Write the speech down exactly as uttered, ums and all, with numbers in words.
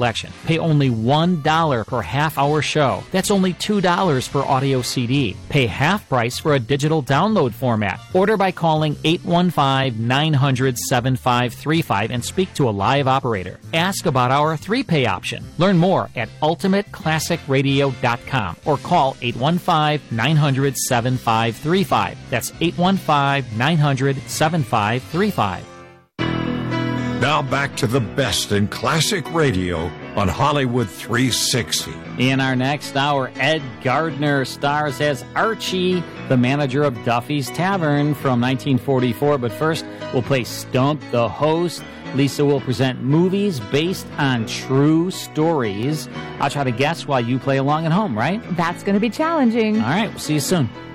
collection. Pay only one dollar per half-hour show. That's only two dollars per audio C D. Pay half price for a digital download format. Order by calling eight one five, nine hundred, seven five three five and speak to a live operator. Ask about our three-pay option. Learn more at ultimate classic radio dot com or call eight one five, nine hundred, seven five three five. That's eight one five, nine hundred, seven five three five. Now back to the best in classic radio on Hollywood three sixty. In our next hour, Ed Gardner stars as Archie, the manager of Duffy's Tavern from nineteen forty-four. But first, we'll play Stump the Host. Lisa will present movies based on true stories. I'll try to guess while you play along at home, right? That's going to be challenging. All right, we'll see you soon.